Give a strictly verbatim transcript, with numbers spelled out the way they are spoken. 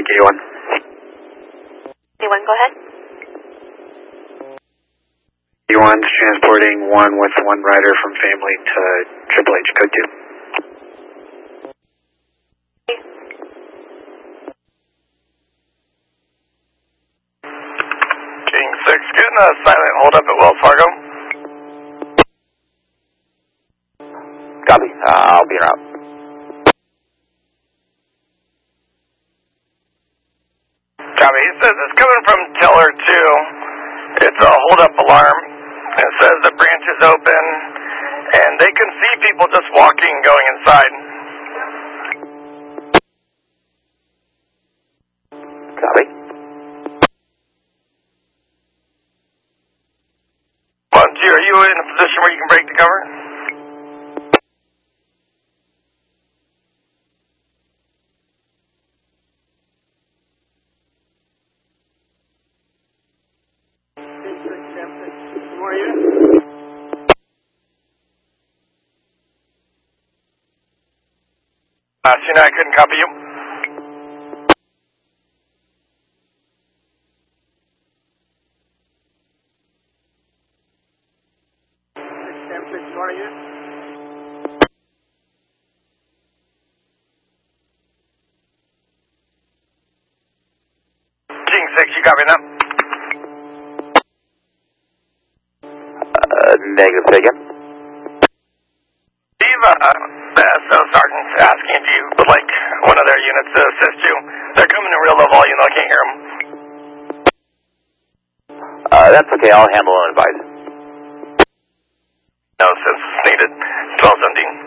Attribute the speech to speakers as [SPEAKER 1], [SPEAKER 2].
[SPEAKER 1] K one.
[SPEAKER 2] K one, go ahead.
[SPEAKER 1] K one's transporting one with one rider from family to Triple H, code two.
[SPEAKER 3] King six, getting a silent hold up at Wells Fargo.
[SPEAKER 4] Copy, uh, I'll be en route.
[SPEAKER 3] Copy, he says it's coming from Teller two. It's a hold up alarm. It says the branch is open and they can see people just walking going inside.
[SPEAKER 4] Copy.
[SPEAKER 3] Bunty, are you in a position where you can break the cover? Uh, C nine, I couldn't copy you. King six, you copy that?
[SPEAKER 4] Uh, negative, say again.
[SPEAKER 3] Steve, uh, the S O sergeant's asking if you would like one of their units to assist you. They're coming in real low volume, though I can't hear them.
[SPEAKER 4] Uh, that's okay, I'll handle and advise.
[SPEAKER 3] No assistance needed. twelve seventeen.